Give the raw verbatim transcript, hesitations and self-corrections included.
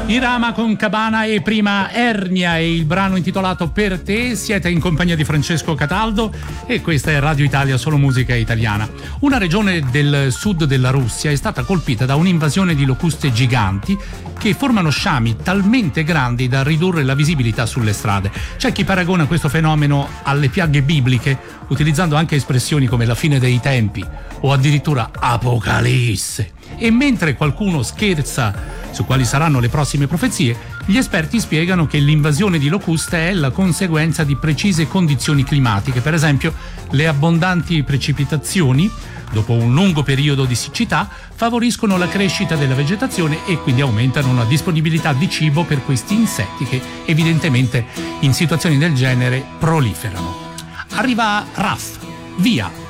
Irama con Cabana e prima Ernia e il brano intitolato Per te. Siete in compagnia di Francesco Cataldo e questa è Radio Italia, solo musica italiana. Una regione del sud della Russia è stata colpita da un'invasione di locuste giganti che formano sciami talmente grandi da ridurre la visibilità sulle strade. C'è chi paragona questo fenomeno alle piaghe bibliche, utilizzando anche espressioni come la fine dei tempi o addirittura apocalisse. E mentre qualcuno scherza su quali saranno le prossime profezie, gli esperti spiegano che l'invasione di locuste è la conseguenza di precise condizioni climatiche. Per esempio, le abbondanti precipitazioni, dopo un lungo periodo di siccità, favoriscono la crescita della vegetazione e quindi aumentano la disponibilità di cibo per questi insetti che evidentemente in situazioni del genere proliferano. Arriva Raf, via!